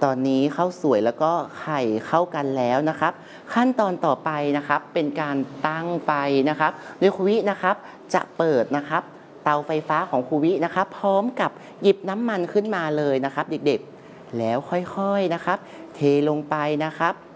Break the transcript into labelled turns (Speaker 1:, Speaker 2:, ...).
Speaker 1: ตอนนี้ข้าวสวยแล้วก็ไข่เข้ากันแล้วนะครับขั้นตอนต่อไปนะครับเป็นการตั้งไฟนะครับโดยครูวินะครับจะเปิดนะครับเตาไฟฟ้าของครูวินะครับพร้อมกับหยิบน้ำมันขึ้นมาเลยนะครับเด็กๆแล้วค่อยๆนะครับเทลงไปนะครับ